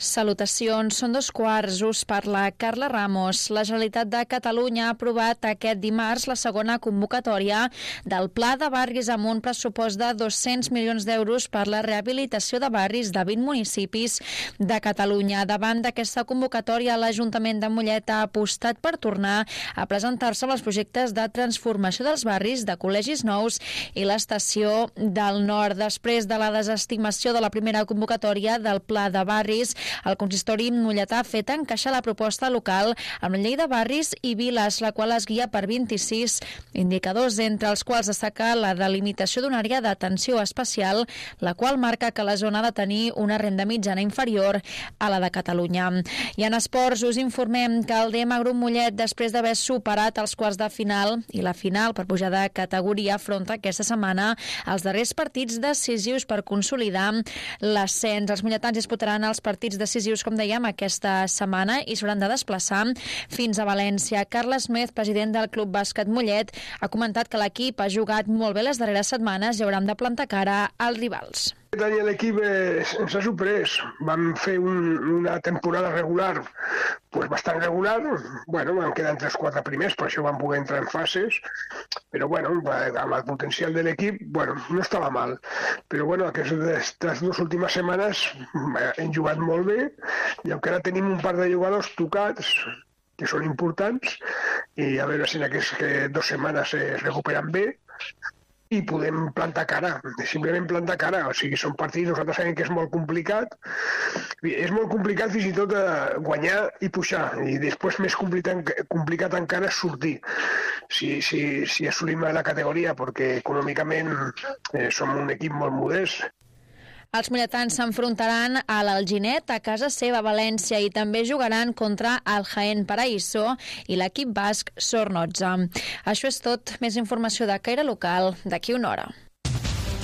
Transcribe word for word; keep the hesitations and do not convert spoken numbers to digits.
Salutacions, són dos quarts, us parla Carla Ramos. La Generalitat de Catalunya ha aprovat aquest dimarts la segona convocatòria del Pla de Barris amb un pressupost de dos-cents milions d'euros per la rehabilitació de barris de vint municipis de Catalunya. Davant d'aquesta convocatòria, l'Ajuntament de Mollet ha apostat per tornar a presentar-se amb els projectes de transformació dels barris, de col·legis nous i l'estació del Nord. Després de la desestimació de la primera convocatòria del Pla de Barris, el consistori molletà ha fet encaixar la proposta local amb la llei de barris i viles, la qual es guia per vint-i-sis indicadors, entre els quals destaca la delimitació d'una àrea d'atenció especial, la qual marca que la zona ha de tenir una renda mitjana inferior a la de Catalunya. I en esports us informem que el D M Grup Mollet, després d'haver superat els quarts de final i la final per pujar de categoria, afronta aquesta setmana els darrers partits decisius per consolidar l'ascens. Els molletans disputaran els partits decisius, com dèiem, aquesta setmana i s'hauran de desplaçar fins a València. Carles Mez, president del Club Bàsquet Mollet, ha comentat que l'equip ha jugat molt bé les darreres setmanes i hauran de plantar cara als rivals. Aquest any l'equip ens ha sorprès. Vam fer un, una temporada regular pues bastant regular. Bueno, vam quedar entre els quatre primers, per això vam poder entrar en fases. Però bueno, amb el potencial de l'equip, bueno, no estava mal. Però bueno, aquestes dues últimes setmanes hem jugat molt bé i encara tenim un par de jugadors tocats que són importants i a veure si en aquestes dues setmanes es recuperen bé i podem plantar cara, simplement plantar cara. O sigui, són partits, nosaltres sabem que és molt complicat, és molt complicat fins i tot guanyar i pujar, i després més complicat, complicat encara és sortir, si, si, si assolim la categoria, perquè econòmicament eh, som un equip molt modest. Els molletans s'enfrontaran a l'Alginet a casa seva a València i també jugaran contra el Jaén Paraíso i l'equip basc Zornotza. Això és tot. Més informació de Caire Local d'aquí una hora.